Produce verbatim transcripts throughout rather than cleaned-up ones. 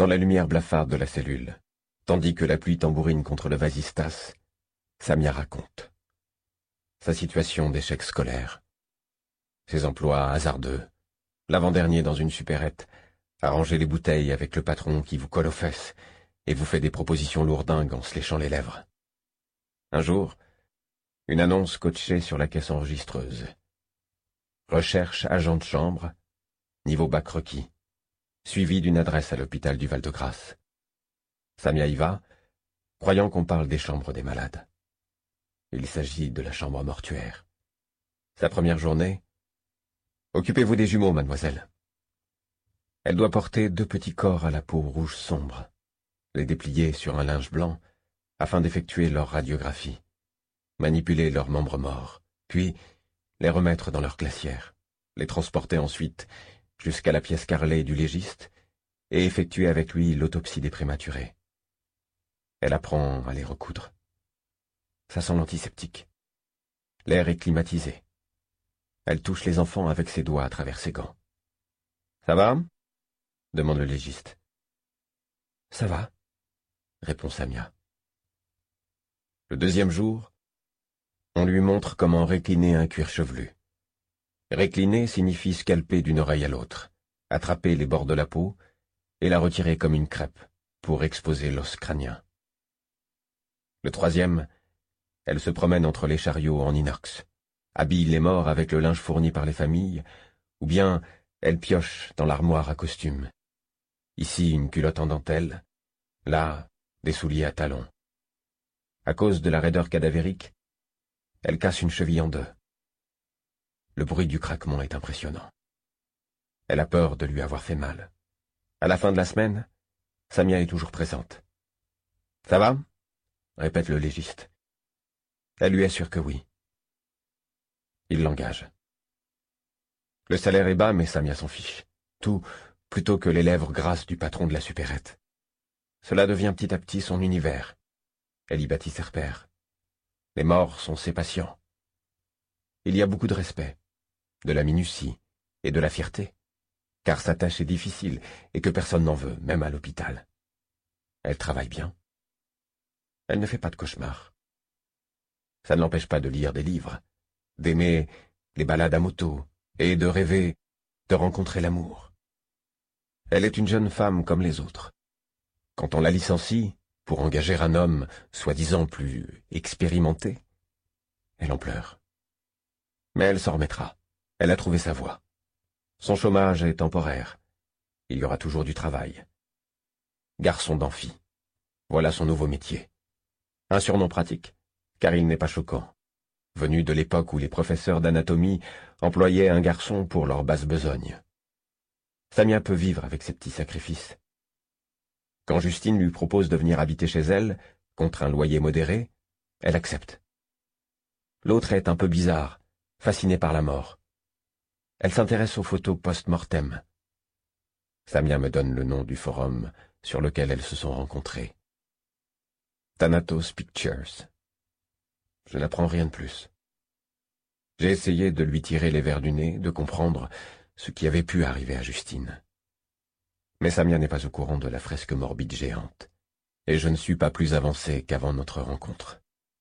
Dans la lumière blafarde de la cellule, tandis que la pluie tambourine contre le vasistas, Samia raconte sa situation d'échec scolaire, ses emplois hasardeux, l'avant-dernier dans une supérette, à ranger les bouteilles avec le patron qui vous colle aux fesses et vous fait des propositions lourdingues en se léchant les lèvres. Un jour, une annonce coachée sur la caisse enregistreuse. Recherche agent de chambre, niveau bac requis, suivi d'une adresse à l'hôpital du Val-de-Grâce. Samia y va, croyant qu'on parle des chambres des malades. Il s'agit de la chambre mortuaire. Sa première journée, « Occupez-vous des jumeaux, mademoiselle. » Elle doit porter deux petits corps à la peau rouge sombre, les déplier sur un linge blanc afin d'effectuer leur radiographie, manipuler leurs membres morts, puis les remettre dans leur glacière, les transporter ensuite jusqu'à la pièce carrelée du légiste et effectuer avec lui l'autopsie des prématurés. Elle apprend à les recoudre. Ça sent l'antiseptique. L'air est climatisé. Elle touche les enfants avec ses doigts à travers ses gants. « Ça va ?» demande le légiste. « Ça va ?» répond Samia. Le deuxième jour, on lui montre comment récliner un cuir chevelu. Récliner signifie scalper d'une oreille à l'autre, attraper les bords de la peau et la retirer comme une crêpe pour exposer l'os crânien. Le troisième, elle se promène entre les chariots en inox, habille les morts avec le linge fourni par les familles, ou bien elle pioche dans l'armoire à costumes. Ici une culotte en dentelle, là des souliers à talons. À cause de la raideur cadavérique, elle casse une cheville en deux. Le bruit du craquement est impressionnant. Elle a peur de lui avoir fait mal. À la fin de la semaine, Samia est toujours présente. « Ça va ?» répète le légiste. Elle lui assure que oui. Il l'engage. Le salaire est bas, mais Samia s'en fiche. Tout plutôt que les lèvres grasses du patron de la supérette. Cela devient petit à petit son univers. Elle y bâtit ses repères. Les morts sont ses patients. Il y a beaucoup de respect, de la minutie et de la fierté, car sa tâche est difficile et que personne n'en veut, même à l'hôpital. Elle travaille bien. Elle ne fait pas de cauchemars. Ça ne l'empêche pas de lire des livres, d'aimer les balades à moto et de rêver de rencontrer l'amour. Elle est une jeune femme comme les autres. Quand on la licencie, pour engager un homme soi-disant plus expérimenté, elle en pleure. Mais elle s'en remettra. Elle a trouvé sa voie. Son chômage est temporaire. Il y aura toujours du travail. Garçon d'amphi. Voilà son nouveau métier. Un surnom pratique, car il n'est pas choquant, venu de l'époque où les professeurs d'anatomie employaient un garçon pour leur basse besogne. Samia peut vivre avec ses petits sacrifices. Quand Justine lui propose de venir habiter chez elle, contre un loyer modéré, elle accepte. L'autre est un peu bizarre, fascinée par la mort. Elle s'intéresse aux photos post-mortem. Samia me donne le nom du forum sur lequel elles se sont rencontrées. Thanatos Pictures. Je n'apprends rien de plus. J'ai essayé de lui tirer les vers du nez, de comprendre ce qui avait pu arriver à Justine. Mais Samia n'est pas au courant de la fresque morbide géante, et je ne suis pas plus avancé qu'avant notre rencontre.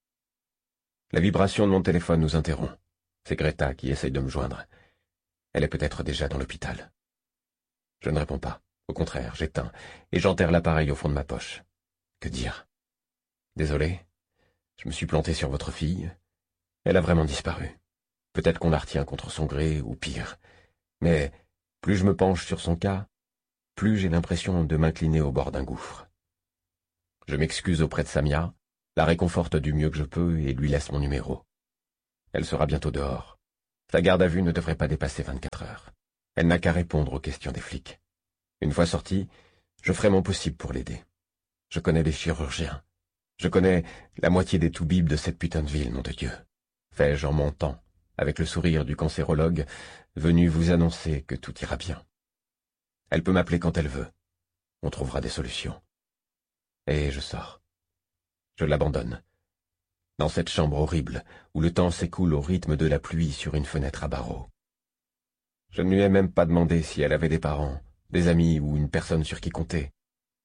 La vibration de mon téléphone nous interrompt. C'est Greta qui essaye de me joindre. Elle est peut-être déjà dans l'hôpital. Je ne réponds pas. Au contraire, j'éteins, et j'enterre l'appareil au fond de ma poche. Que dire ? Désolé, je me suis planté sur votre fille. Elle a vraiment disparu. Peut-être qu'on la retient contre son gré, ou pire. Mais plus je me penche sur son cas, plus j'ai l'impression de m'incliner au bord d'un gouffre. Je m'excuse auprès de Samia, la réconforte du mieux que je peux et lui laisse mon numéro. Elle sera bientôt dehors. Sa garde à vue ne devrait pas dépasser vingt-quatre heures. Elle n'a qu'à répondre aux questions des flics. Une fois sortie, je ferai mon possible pour l'aider. Je connais les chirurgiens. Je connais la moitié des toubibs de cette putain de ville, nom de Dieu. Fais-je en montant, avec le sourire du cancérologue, venu vous annoncer que tout ira bien. Elle peut m'appeler quand elle veut. On trouvera des solutions. Et je sors. Je l'abandonne. Dans cette chambre horrible, où le temps s'écoule au rythme de la pluie sur une fenêtre à barreaux. Je ne lui ai même pas demandé si elle avait des parents, des amis ou une personne sur qui compter.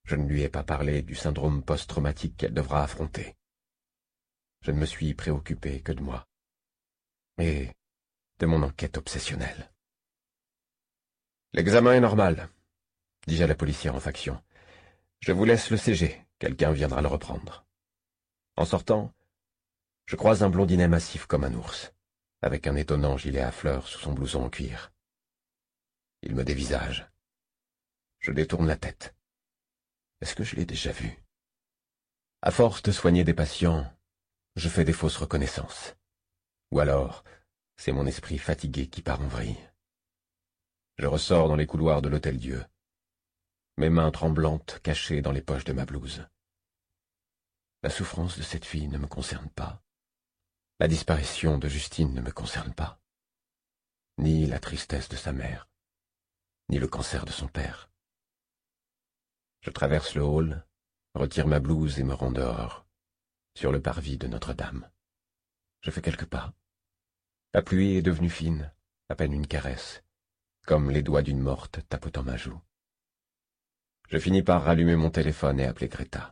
Je ne lui ai pas parlé du syndrome post-traumatique qu'elle devra affronter. Je ne me suis préoccupé que de moi et de mon enquête obsessionnelle. L'examen est normal, dis-je à la policière en faction. Je vous laisse le C G, quelqu'un viendra le reprendre. En sortant, je croise un blondinet massif comme un ours, avec un étonnant gilet à fleurs sous son blouson en cuir. Il me dévisage. Je détourne la tête. Est-ce que je l'ai déjà vu? À force de soigner des patients, je fais des fausses reconnaissances. Ou alors, c'est mon esprit fatigué qui part en vrille. Je ressors dans les couloirs de l'Hôtel-Dieu, mes mains tremblantes cachées dans les poches de ma blouse. La souffrance de cette fille ne me concerne pas. La disparition de Justine ne me concerne pas. Ni la tristesse de sa mère, ni le cancer de son père. Je traverse le hall, retire ma blouse et me rends dehors, sur le parvis de Notre-Dame. Je fais quelques pas. La pluie est devenue fine, à peine une caresse, comme les doigts d'une morte tapotant ma joue. Je finis par rallumer mon téléphone et appeler Greta.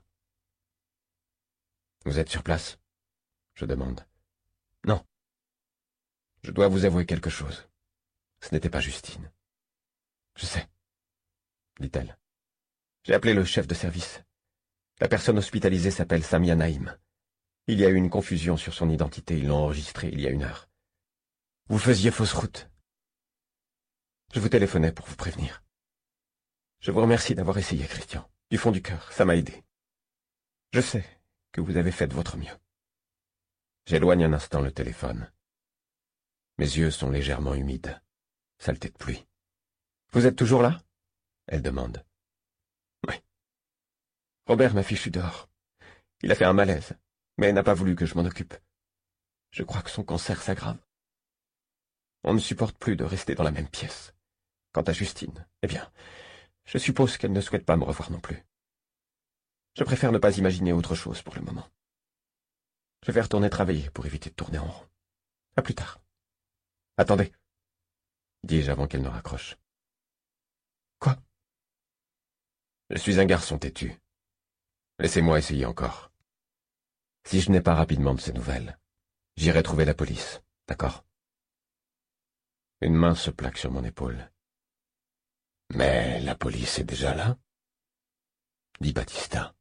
« Vous êtes sur place ?» je demande. « Non. Je dois vous avouer quelque chose. Ce n'était pas Justine. »« Je sais, » dit-elle. « J'ai appelé le chef de service. La personne hospitalisée s'appelle Samia Naïm. Il y a eu une confusion sur son identité, ils l'ont enregistrée il y a une heure. Vous faisiez fausse route. Je vous téléphonais pour vous prévenir. Je vous remercie d'avoir essayé, Christian. Du fond du cœur, ça m'a aidé. Je sais que vous avez fait de votre mieux. » J'éloigne un instant le téléphone. Mes yeux sont légèrement humides. Saleté de pluie. « Vous êtes toujours là ?» elle demande. « Oui. Robert m'a fichu dehors. Il a fait un malaise, mais n'a pas voulu que je m'en occupe. Je crois que son cancer s'aggrave. On ne supporte plus de rester dans la même pièce. Quant à Justine, eh bien, je suppose qu'elle ne souhaite pas me revoir non plus. Je préfère ne pas imaginer autre chose pour le moment. Je vais retourner travailler pour éviter de tourner en rond. À plus tard. Attendez, dis-je avant qu'elle ne raccroche. Quoi? Je suis un garçon têtu. Laissez-moi essayer encore. Si je n'ai pas rapidement de ces nouvelles, j'irai trouver la police, d'accord? Une main se plaque sur mon épaule. Mais la police est déjà là, dit Baptista.